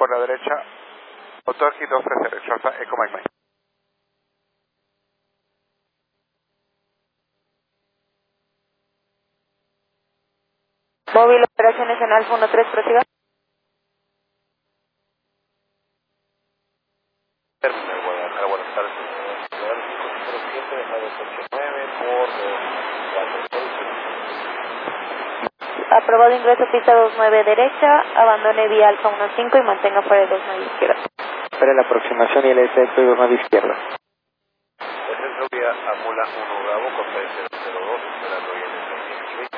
por la derecha, Otoki 230, Alfa Eco Mike Mike. Móvil, operaciones en Alfa 13, prosiga. Guadalajara, buenas tardes. 507, dejado 89 por 246. Aprobado ingreso pista 29 derecha, abandone vía Alfa 15 y mantenga fuera de 29 izquierda. Espere la aproximación y el efecto y 29 izquierda. El centro vía Amula 1 Bravo, con 002, esperando ya.